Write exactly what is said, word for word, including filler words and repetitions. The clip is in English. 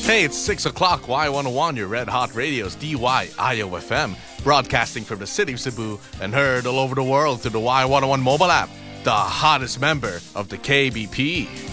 Hey, it's six o'clock, Y one oh one, your Red Hot Radio's D Y I O F M, broadcasting from the city of Cebu and heard all over the world through the Y one oh one mobile app, the hottest member of the K B P.